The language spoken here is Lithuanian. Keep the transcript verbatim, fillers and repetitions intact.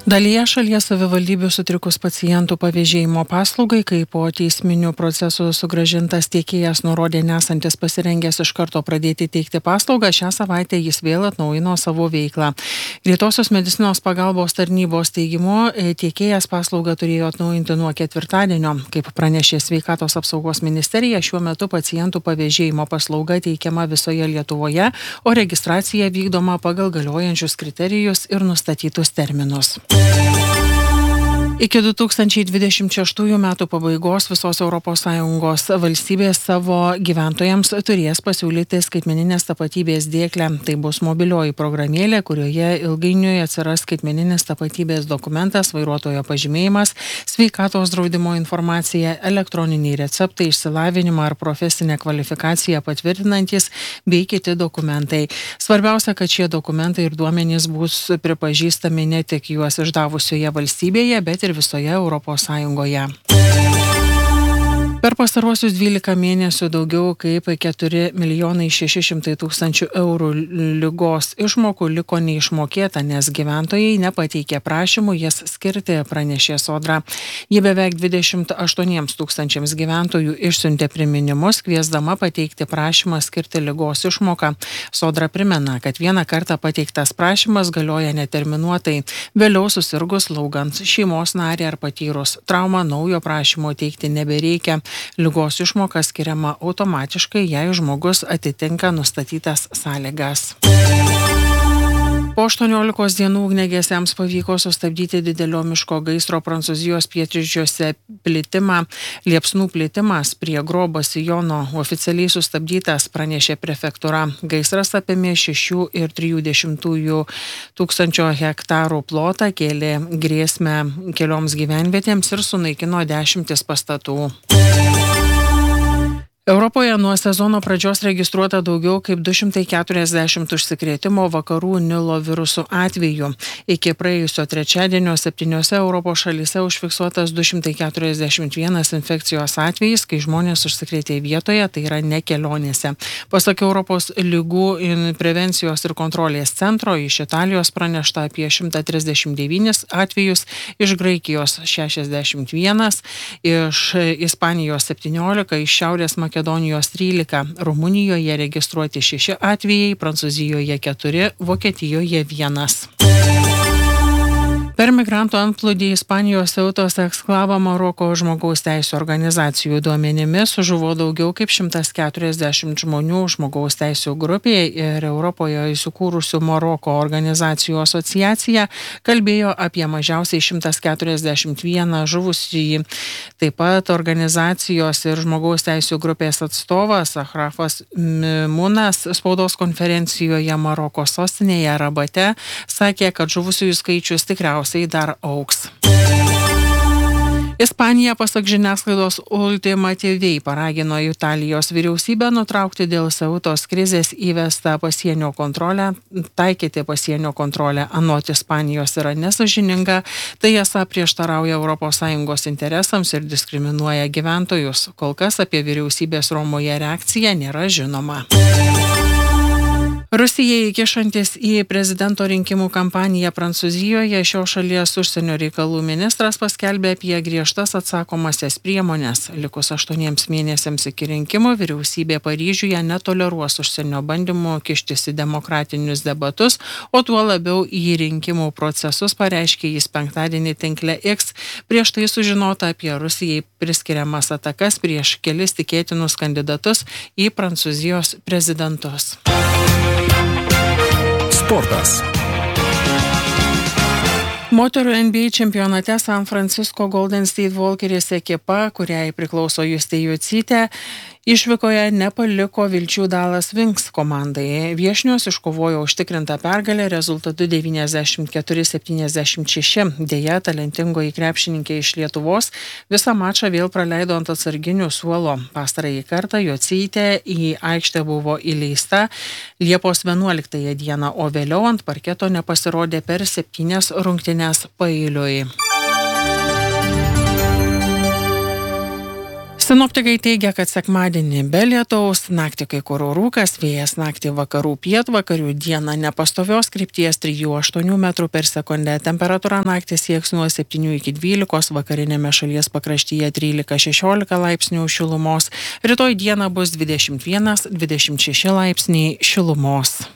Dalyje šalies savivaldybių sutrikus pacientų pavėžėjimo paslaugai, kai po teisminių procesų sugrąžintas tiekėjas nurodė nesantis pasirengęs iš karto pradėti teikti paslaugą, šią savaitę jis vėl atnaujino savo veiklą. Greitosios medicinos pagalbos tarnybos teigimu, tiekėjas paslaugą turėjo atnaujinti nuo ketvirtadienio. Kaip pranešė Sveikatos apsaugos ministerija, šiuo metu pacientų pavėžėjimo paslauga teikiama visoje Lietuvoje, o registracija vykdoma pagal galiojančius kriterijus ir nustatytus terminus. Iki du tūkstančiai dvidešimt šeštųjų metų pabaigos visos Europos Sąjungos valstybės savo gyventojams turės pasiūlyti skaitmeninės tapatybės dėklę. Tai bus mobilioji programėlė, kurioje ilgainiui atsiras skaitmeninės tapatybės dokumentas, vairuotojo pažymėjimas, sveikatos draudimo informacija, elektroniniai receptai, išsilavinimą ar profesinę kvalifikaciją patvirtinantis bei kiti dokumentai. Svarbiausia, kad šie dokumentai ir duomenys bus pripažįstami ne tik juos išdavusioje valstybėje, bet ir visoje Europos Sąjungoje. Per pastaruosius dvylika mėnesių daugiau kaip keturi milijonai šeši šimtai tūkstančių eurų ligos išmokų liko neišmokėta, nes gyventojai nepateikė prašymų jas skirti, pranešė Sodra. Ji beveik dvidešimt aštuoniems tūkstančiams gyventojų išsiuntė priminimus, kviesdama pateikti prašymą skirti ligos išmoką. Sodra primena, kad vieną kartą pateiktas prašymas galioja neterminuotai. Vėliau susirgus, slaugant šeimos narį ar patyrus traumą, naujo prašymo teikti nebereikia. Ligos išmoka skiriama automatiškai, jei žmogus atitinka nustatytas sąlygas. Po aštuoniolikos dienų ugniagesiams pavyko sustabdyti didelio miško gaisro Prancūzijos pietryčiuose plitimą. Liepsnų plitimas prie Gros-Bastillon oficialiai sustabdytas, pranešė prefektūra. Gaisras apėmė šešių ir trijų dešimtųjų tūkstančio hektarų plotą, kėlė grėsmę kelioms gyvenvietėms ir sunaikino dešimtis pastatų. Europoje nuo sezono pradžios registruota daugiau kaip du šimtai keturiasdešimt užsikrėtimo vakarų Nilo virusų atvejų. Iki praėjusio trečiadienio septyniose Europos šalyse užfiksuotas du šimtai keturiasdešimt vienas infekcijos atvejis, kai žmonės užsikrėtė vietoje, tai yra ne kelionėse. Pasak Europos lygų prevencijos ir kontrolės centro, iš Italijos pranešta apie šimtą trisdešimt devynis atvejus, iš Graikijos šešiasdešimt vienas, iš Ispanijos septyniolika, iš Šiaurės Makedonijos Makedonijos trylika, Rumunijoje registruoti šeši atvejai, Prancūzijoje keturi, Vokietijoje vienas. Per migrantų antplūdį Ispanijos Ceutos eksklavą Maroko žmogaus teisių organizacijų duomenimis žuvo daugiau kaip šimtas keturiasdešimt žmonių. Žmogaus teisių grupėje ir Europoje įsikūrusių Maroko organizacijų asociacija kalbėjo apie mažiausiai šimtas keturiasdešimt vieną žuvusįjį. Taip pat organizacijos ir žmogaus teisių grupės atstovas Achrafas Munas spaudos konferencijoje Maroko sostinėje Rabate sakė, kad žuvusiųjų skaičius tikriausiai dar augs. Ispanija, pasak žiniasklaidos, ultimatyviai paragino Italijos vyriausybę nutraukti dėl Ceutos krizės įvestą pasienio kontrolę. Taikyti pasienio kontrolę anot Ispanijos yra nesąžininga, tai esą prieštarauja Europos Sąjungos interesams ir diskriminuoja gyventojus. Kol kas apie vyriausybės Romoje reakciją nėra žinoma. Rusijai įkišantis į prezidento rinkimų kampaniją Prancūzijoje, šios šalies užsienio reikalų ministras paskelbė apie griežtas atsakomasias priemonės. Likus aštuoniems mėnesiams iki rinkimų, vyriausybė Paryžiuje netoleruos užsienio bandymų kištis į demokratinius debatus, o tuo labiau į rinkimų procesus, pareiškė jis penktadienį tinkle X. Prieš tai sužinota apie Rusijai priskiriamas atakas prieš kelis tikėtinus kandidatus į Prancūzijos prezidentus. Sportas. Moterų N B A čempionate San Francisco Golden State Walkeris ekipa, kuriai priklauso Justė Jocytė, išvykoje nepaliko vilčių Dallas Wings komandai. Viešnios iškovojo užtikrintą pergalę rezultatu devyniasdešimt keturi septyniasdešimt šeši. Deja, talentingoji krepšininkė iš Lietuvos visą mačą vėl praleido ant atsarginių suolo. Pastarąjį kartą Jocytė į aikštę buvo įleista Liepos vienuoliktąją dieną, o vėliau ant parketo nepasirodė per septynias rungtynes paeiliui. Sinoptikai teigia, kad sekmadienį be lietaus, naktį kai kur rūkas, vėjas naktį vakarų pietvakarių, dieną nepastovios krypties trijų aštuonių metrų per sekundę, temperatūra naktį sieks nuo septynių iki dvylikos, vakarinėme šalies pakraštyje trylika šešiolika laipsnių šilumos, rytoj dieną bus dvidešimt vienas dvidešimt šeši laipsniai šilumos.